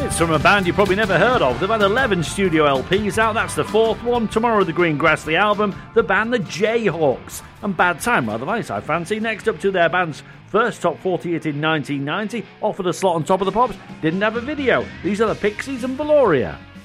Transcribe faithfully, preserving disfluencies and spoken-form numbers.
It's from a band you probably never heard of. They've had eleven studio L Ps out. That's the fourth one. Tomorrow the Green Grass, the album. The band The Jayhawks. And Bad Time, rather nice, I fancy. Next up to their band's first top forty hit in nineteen ninety. Offered a slot on Top of the Pops. Didn't have a video. These are the Pixies and Valoria.